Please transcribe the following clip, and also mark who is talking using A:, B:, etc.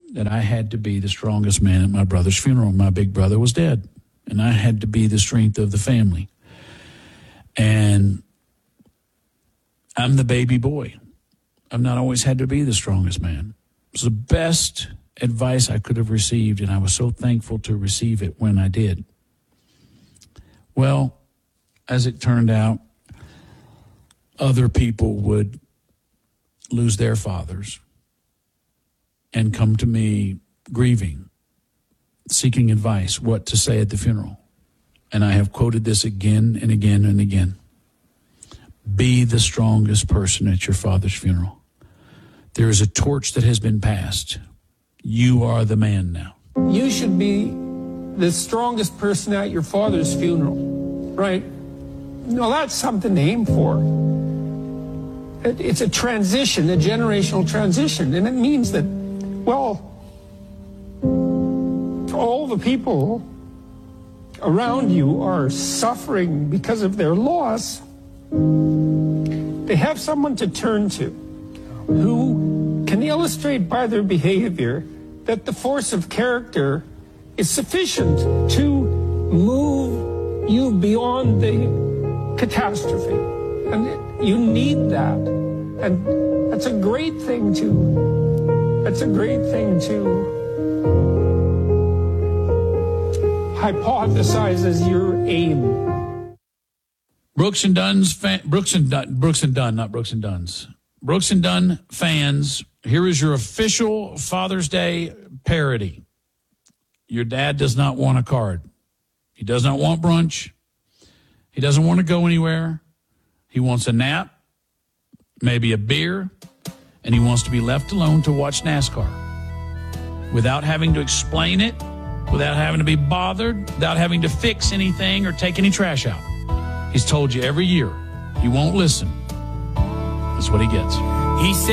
A: that I had to be the strongest man at my brother's funeral. My big brother was dead, and I had to be the strength of the family. And I'm the baby boy. I've not always had to be the strongest man. It was the best advice I could have received, and I was so thankful to receive it when I did. Well, as it turned out, other people would lose their fathers and come to me grieving, seeking advice, what to say at the funeral. And I have quoted this again and again and again. Be the strongest person at your father's funeral. There is a torch that has been passed. You are the man now.
B: You should be the strongest person at your father's funeral, right? No, that's something to aim for. It's a transition, a generational transition, and it means that, well, all the people around you are suffering because of their loss. They have someone to turn to who can illustrate by their behavior that the force of character is sufficient to move you beyond the catastrophe. And you need that. And that's a great thing to hypothesize as your aim.
A: Brooks and Dunn fans, here is your official Father's Day parody. Your dad does not want a card. He does not want brunch. He doesn't want to go anywhere. He wants a nap, maybe a beer, and he wants to be left alone to watch NASCAR without having to explain it, without having to be bothered, without having to fix anything or take any trash out. He's told you every year. You won't listen. That's what he gets. He said.